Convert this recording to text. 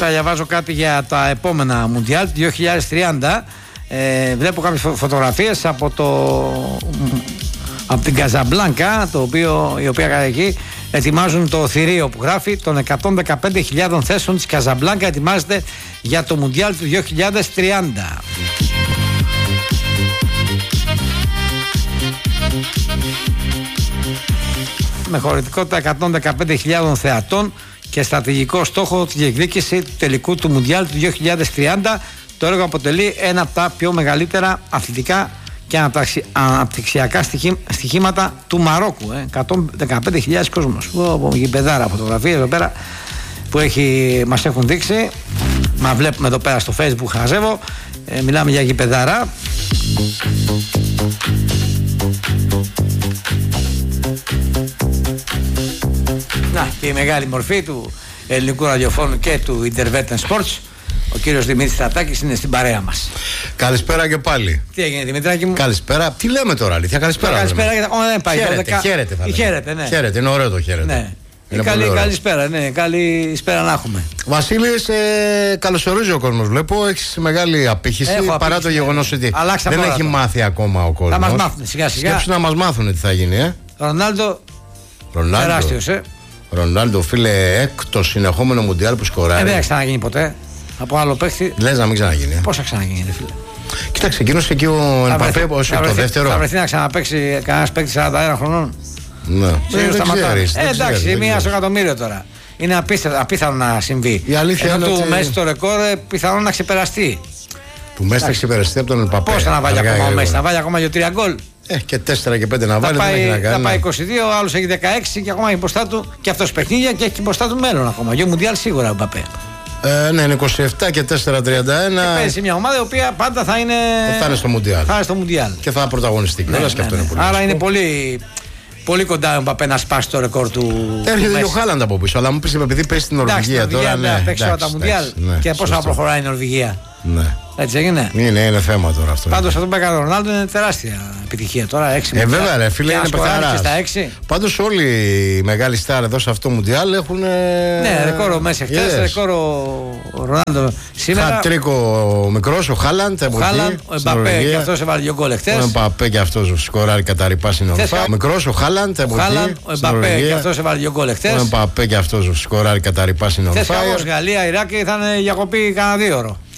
τώρα διαβάζω κάτι για τα επόμενα Μουντιάλ του 2030. Βλέπω κάποιες φωτογραφίες από την Καζαμπλάνκα, η οποία εκεί ετοιμάζουν το θηρίο που γράφει των 115.000 θέσεων της Καζαμπλάνκα ετοιμάζεται για το Μουντιάλ του 2030. Με χωρητικότητα 115.000 θεατών και στρατηγικό στόχο τη διεκδίκηση του τελικού του Μουντιάλ του 2030. Το έργο αποτελεί ένα από τα πιο μεγαλύτερα αθλητικά και αναπτυξιακά στοιχήματα του Μαρόκου. 115.000 κόσμος. Γηπεδάρα, φωτογραφίες εδώ πέρα που μας έχουν δείξει. Μα βλέπουμε εδώ πέρα στο Facebook, χαζεύω. Μιλάμε για γηπεδάρα. Να, και η μεγάλη μορφή του ελληνικού ραδιοφώνου και του Intervetten Sports. Ο κύριος Δημήτρης Στρατάκης είναι στην παρέα μας. Καλησπέρα και πάλι. Τι έγινε, Δημητράκη μου? Καλησπέρα. Τι λέμε τώρα, αλήθεια? Καλησπέρα. Καλησπέρα, γιατί ακόμα δεν πάει. Χαίρετε, θα λέμε. Χαίρετε, ναι. Χαίρετε, είναι ωραίο το χαίρετε. Ναι. Καλησπέρα, ναι. Καλησπέρα να έχουμε. Βασίλη, καλωσορίζει ο κόσμος. Βλέπω, έχεις μεγάλη απήχηση παρά το γεγονός ότι δεν έχει μάθει ακόμα ο κόσμος. Θα μας μάθουν σιγά-σιγά. Σκέψου να μας μάθουν τι θα γίνει, Ρονάλντο. Τεράστιος, Ρονάλντο, φίλε, έκτο συνεχόμενο Μουντιάλ που σκοράρει. Δεν θα ξαναγίνει ποτέ. Από άλλο παίχτη. Λες να μην ξαναγίνει. Πώς θα ξαναγίνει, φίλε? Κοίταξε, εκείνος εκεί ο Εμπαπέ, το δεύτερο. Θα βρεθεί να ξαναπαίξει κανένας παίκτη 41 χρονών. Ναι. Εντάξει, μία στο εκατομμύριο τώρα. Είναι απίθανο να συμβεί. Η αλήθεια είναι του Μέση το ρεκόρ πιθανό να ξεπεραστεί. Του Μέση θα ξεπεραστεί από τον Εμπαπέ. Πώς θα να βάλει ακόμα ο Μέση? Να βάλει ακόμα 2-3 γκολ. Και 4 και 5 να βάλει. Θα πάει 22, ο άλλος έχει 16 και ακόμα έχει μπροστά του και αυτός παιχνίδια και έχει μπροστά του μέλλον ακόμα. Για Μουντιάλ σίγουρα ο Εμπαπέ. Ναι, είναι 27 και 4-31. Και παίζει μια ομάδα η οποία πάντα θα είναι στο Μουντιάλ. Και θα πρωταγωνιστεί. Ναι, και αυτό είναι πολύ. Άρα είναι πολύ κοντά ο Εμπαπέ να σπάσει το ρεκόρ του. Έρχεται και ο Χάλαντ από πίσω. Αλλά μου πει επειδή παίζει στην Νορβηγία τώρα. Ναι, παίξει όλα τα Μουντιάλ. Και πώς θα προχωράει η Νορβηγία. Ναι. Έτσι έγινε. Είναι θέμα τώρα αυτό. Πάντως αυτό που έκανε ο Ρονάλντο είναι τεράστια επιτυχία τώρα. 6 βέβαια, ρε φίλε, είναι παιχταράς. Πάντως όλοι οι μεγάλοι στάρ εδώ σε αυτό το Μουντιάλ έχουν. Ναι, ρεκόρ ο Μέση χτες, ρεκόρ ο Ρονάλντο σήμερα. Χατρίκο ο μικρός, ο Χάλαντ. Ο Εμπαπέ και αυτός έβαλε 2 γκολ χτες. Ο Εμπαπέ και αυτός σκοράρει κατά ρηπά συνολικά. Ο μικρός, ο Χάλαντ. Ο Εμπαπέ και αυτός έβαλε 2 γκολ χτες. Ο Εμπαπέ και αυτός σκοράρει κατά ρηπά συνολικά. Χθες Γαλλία, Ιράκ ήταν διακοπή κανένα 2 ώρο.